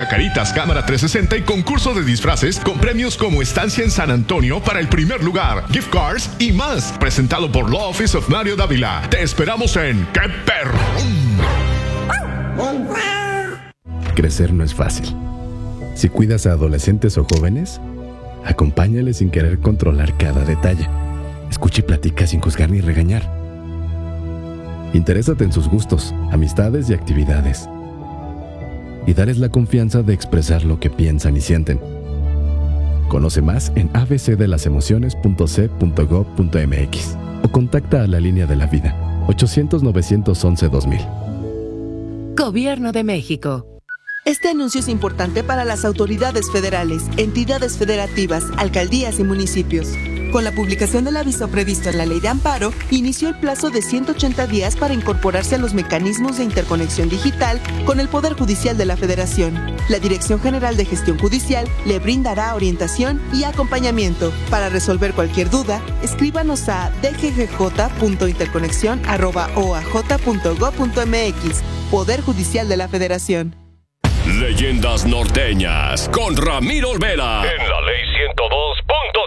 Caritas Cámara 360 y concurso de disfraces con premios como estancia en San Antonio para el primer lugar, gift cards y más. Presentado por Law Office of Mario Dávila. Te esperamos en ¡Qué Perrón! Crecer no es fácil. Si cuidas a adolescentes o jóvenes, acompáñales sin querer controlar cada detalle. Escucha y platica sin juzgar ni regañar. Interésate en sus gustos, amistades y actividades. Y dales la confianza de expresar lo que piensan y sienten. Conoce más en abcdelasemociones.c.gov.mx o contacta a la Línea de la Vida, 800-911-2000. Gobierno de México. Este anuncio es importante para las autoridades federales, entidades federativas, alcaldías y municipios. Con la publicación del aviso previsto en la Ley de Amparo, inició el plazo de 180 días para incorporarse a los mecanismos de interconexión digital con el Poder Judicial de la Federación. La Dirección General de Gestión Judicial le brindará orientación y acompañamiento. Para resolver cualquier duda, escríbanos a dggj.interconexión@oaj.gov.mx. Poder Judicial de la Federación. Leyendas norteñas con Ramiro Olvera en la Ley 102.5.